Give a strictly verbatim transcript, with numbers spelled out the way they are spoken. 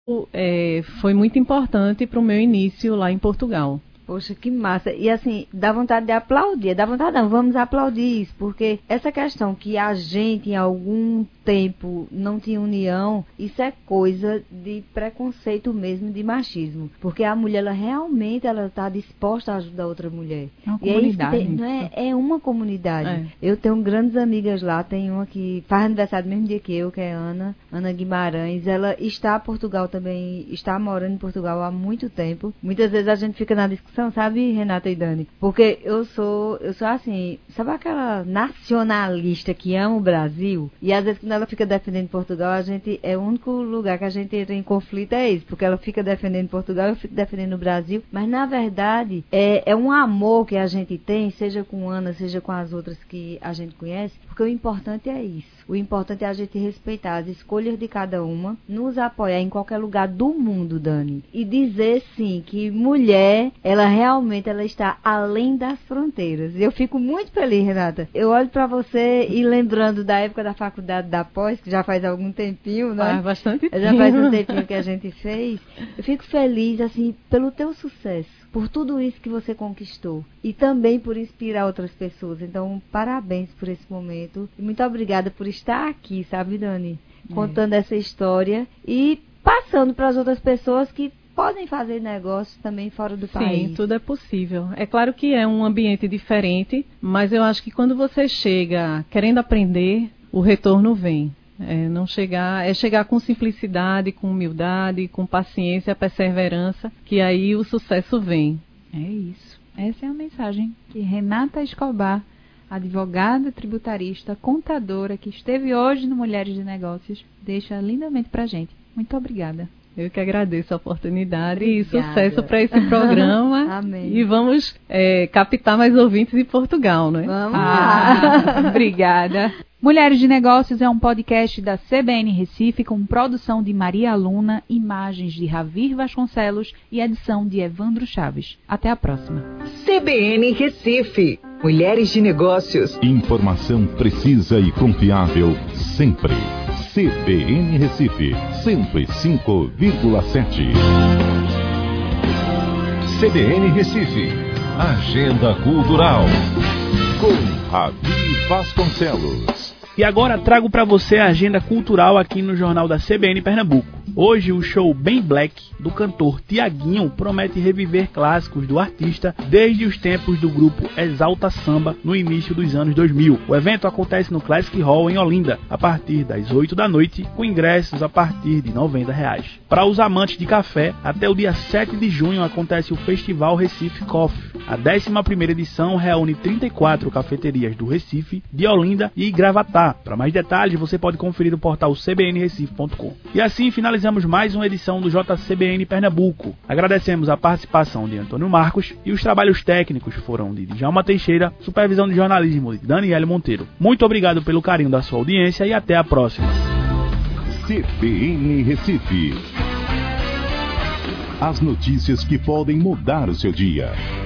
É, foi muito importante para o meu início lá em Portugal. Poxa, que massa. E assim, dá vontade de aplaudir. Dá vontade não, vamos aplaudir isso. Porque essa questão que a gente, em algum tempo, não tinha união, isso é coisa de preconceito mesmo, de machismo. Porque a mulher, ela realmente, ela está disposta a ajudar outra mulher. É uma e é isso que comunidade. tem, não é, é uma comunidade. É. Eu tenho grandes amigas lá. Tem uma que faz aniversário no mesmo dia que eu, que é Ana. Ana Guimarães. Ela está em Portugal também, está morando em Portugal há muito tempo. Muitas vezes a gente fica na discussão, sabe, Renata e Dani? Porque eu sou, eu sou assim, sabe aquela nacionalista que ama o Brasil? E às vezes quando ela fica defendendo Portugal, a gente, é o único lugar que a gente entra em conflito é esse, porque ela fica defendendo Portugal, eu fico defendendo o Brasil, mas na verdade é, é um amor que a gente tem, seja com Ana, seja com as outras que a gente conhece, porque o importante é isso. O importante é a gente respeitar as escolhas de cada uma, nos apoiar em qualquer lugar do mundo, Dani, e dizer sim que mulher, ela realmente ela está além das fronteiras. E eu fico muito feliz, Renata. Eu olho para você e lembrando da época da faculdade da pós, que já faz algum tempinho, né? Faz bastante tempo. Já faz um tempinho que a gente fez. Eu fico feliz, assim, pelo teu sucesso, por tudo isso que você conquistou e também por inspirar outras pessoas. Então, parabéns por esse momento. E muito obrigada por estar aqui, sabe, Dani? Contando é. essa história e passando para as outras pessoas que podem fazer negócios também fora do Sim, país. Sim, tudo é possível. É claro que é um ambiente diferente, mas eu acho que quando você chega querendo aprender, o retorno vem. É, não chegar, é chegar com simplicidade, com humildade, com paciência, perseverança, que aí o sucesso vem. É isso. Essa é a mensagem que Renata Escobar, advogada tributarista, contadora, que esteve hoje no Mulheres de Negócios, deixa lindamente pra gente. Muito obrigada. Eu que agradeço a oportunidade. Obrigada. E sucesso para esse programa. Amém. E vamos é, captar mais ouvintes em Portugal, né? Vamos ah, lá. Obrigada. Mulheres de Negócios é um podcast da C B N Recife com produção de Maria Luna, imagens de Ravir Vasconcelos e edição de Evandro Chaves. Até a próxima. C B N Recife. Mulheres de Negócios. Informação precisa e confiável sempre. C B N Recife, cento e cinco vírgula sete. C B N Recife, Agenda Cultural, com Ravir Vasconcelos. E agora trago para você a agenda cultural aqui no Jornal da C B N Pernambuco. Hoje o show Bem Black, do cantor Tiaguinho, promete reviver clássicos do artista desde os tempos do grupo Exalta Samba no início dos anos dois mil. O evento acontece no Classic Hall em Olinda, a partir das oito da noite, com ingressos a partir de noventa reais. Para os amantes de café, até o dia sete de junho acontece o Festival Recife Coffee. A décima primeira edição reúne trinta e quatro cafeterias do Recife, de Olinda e Gravatá. Para mais detalhes, você pode conferir o portal c b n recife ponto com. E assim finalizamos mais uma edição do J C B N Pernambuco. Agradecemos a participação de Antônio Marcos e os trabalhos técnicos foram de Djalma Teixeira, supervisão de jornalismo de Daniele Monteiro. Muito obrigado pelo carinho da sua audiência e até a próxima. C B N Recife. As notícias que podem mudar o seu dia.